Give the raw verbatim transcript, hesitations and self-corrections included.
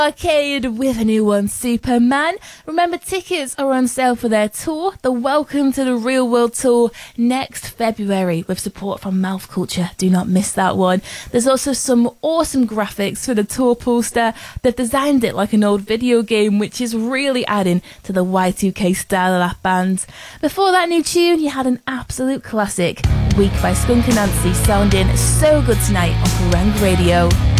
Arcade with a new one, Superman. Remember, tickets are on sale for their tour, the Welcome to the Real World Tour, next February with support from Mouth Culture. Do not miss that one. There's also some awesome graphics for the tour poster. They've designed it like an old video game, which is really adding to the Y two K style of that band. Before that new tune, you had an absolute classic, Weak by Skunk Anansie, sounding so good tonight on Kerrang Radio.